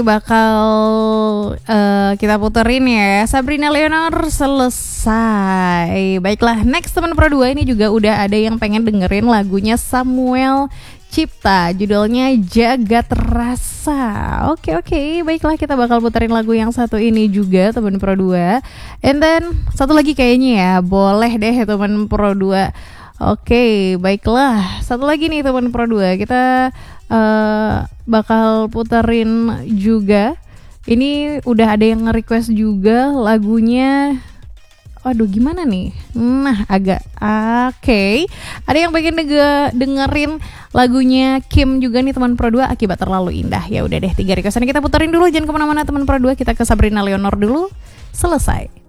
bakal kita puterin ya Sabrina Leonor Selesai. Baiklah, next teman Pro 2 ini juga udah ada yang pengen dengerin lagunya Samuel Cipta, judulnya Jagat Rasa. Oke, baiklah kita bakal puterin lagu yang satu ini juga teman Pro 2. And then satu lagi kayaknya ya, boleh deh teman Pro 2. Oke, baiklah. Satu lagi nih teman Pro 2, kita bakal puterin juga. Ini udah ada yang nge-request juga lagunya. Aduh, gimana nih? Nah, agak oke. Ada yang pengen dengerin lagunya Kim juga nih teman Pro 2, Akibat Terlalu Indah. Ya udah deh, 3 requestan kita puterin dulu. Jangan kemana-mana teman Pro 2, kita ke Sabrina Leonor dulu. Selesai.